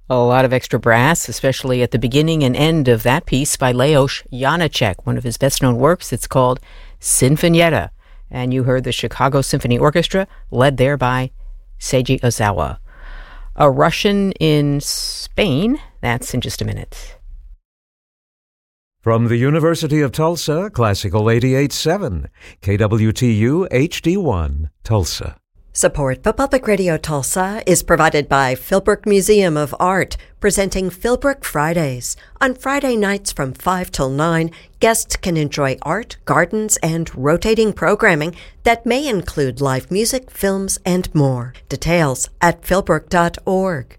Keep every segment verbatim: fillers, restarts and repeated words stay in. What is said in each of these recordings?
A lot of extra brass, especially at the beginning and end of that piece by Leos Janáček, one of his best-known works. It's called Sinfonietta. And you heard the Chicago Symphony Orchestra, led there by Seiji Ozawa. A Russian in Spain, that's in just a minute. From the University of Tulsa, Classical eighty-eight point seven, K W T U H D one, Tulsa. Support for Public Radio Tulsa is provided by Philbrook Museum of Art, presenting Philbrook Fridays. On Friday nights from five till nine, guests can enjoy art, gardens, and rotating programming that may include live music, films, and more. Details at philbrook dot org.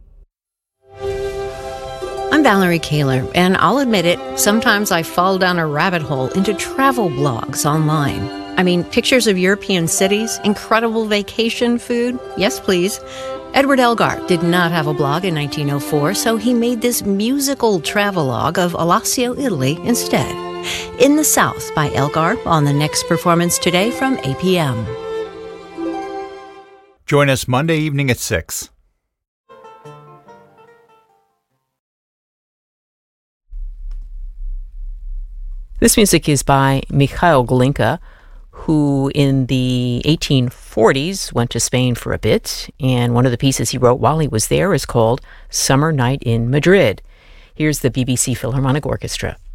I'm Valerie Kaler, and I'll admit it, sometimes I fall down a rabbit hole into travel blogs online. I mean, pictures of European cities, incredible vacation food. Yes, please. Edward Elgar did not have a blog in nineteen oh four, so he made this musical travelogue of Alassio, Italy instead. In the South by Elgar on the next performance today from eight p.m. Join us Monday evening at six. This music is by Mikhail Glinka, who in the eighteen forties went to Spain for a bit, and one of the pieces he wrote while he was there is called Summer Night in Madrid. Here's the B B C Philharmonic Orchestra.